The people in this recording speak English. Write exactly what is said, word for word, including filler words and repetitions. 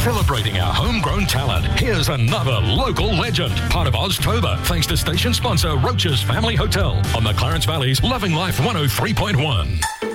Celebrating our homegrown talent, here's another local legend. Part of Oztober, thanks to station sponsor Roach's Family Hotel on the Clarence Valley's Loving Life one oh three point one.